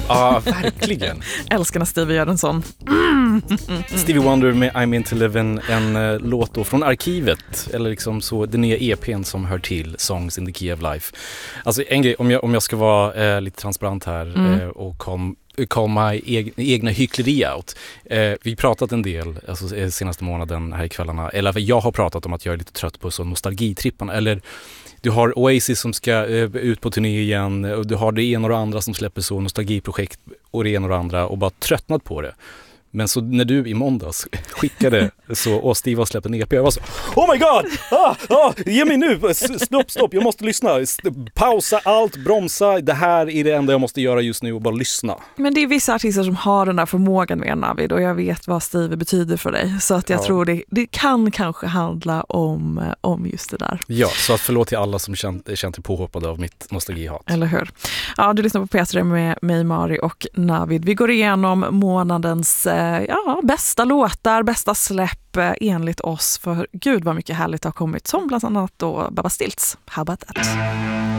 Ja, verkligen. Älskar när Stevie gör en sån. Stevie Wonder med I'm Into Livin', en låt då från arkivet, eller liksom så, den nya EP:n som hör till Songs in the Key of Life. Alltså en grej, om jag ska vara lite transparent här och call my egna hyckleri out. Vi pratat en del alltså, senaste månaden här i kvällarna, eller jag har pratat om att jag är lite trött på så nostalgitripparna, eller du har Oasis som ska ut på turné igen, och du har det ena och det andra som släpper så nostalgiprojekt och det ena och det andra, och bara tröttnat på det. Men så när du i måndags skickade så Steve har släppt en EP, jag var så oh my god! Ge mig nu! Stopp, jag måste lyssna. Pausa allt, bromsa. Det här är det enda jag måste göra just nu, och bara lyssna. Men det är vissa artister som har den där förmågan med Navid, och jag vet vad Steve betyder för dig. Så att jag tror det kan kanske handla om just det där. Ja, så att förlåt till alla som känt sig påhoppade av mitt nostalgihat. Eller hur? Ja, du lyssnar på P3 med mig, Mari och Navid. Vi går igenom månadens bästa låtar, bästa släpp enligt oss. För gud vad mycket härligt har kommit, som bland annat då Baba Stilts. How about that?